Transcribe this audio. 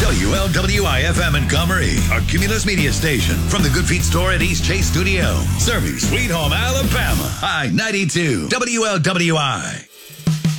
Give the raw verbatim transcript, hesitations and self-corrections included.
W L W I F M Montgomery, a Cumulus Media station from the Good Feet store at East Chase Studio. Serving Sweet Home, Alabama. I ninety-two W L W I.